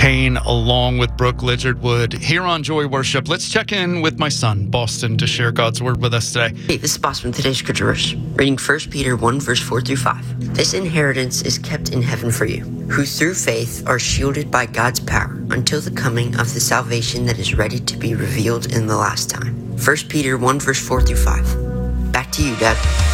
Kane along with Brooke Lizardwood here on Joy Worship. Let's check in with my son, Boston, to share God's word with us today. Hey, this is Boston with today's scripture verse, reading 1 Peter 1, verse 4 through 5. This inheritance is kept in heaven for you, who through faith are shielded by God's power until the coming of the salvation that is ready to be revealed in the last time. 1 Peter 1, verse 4 through 5. Back to you, Dad.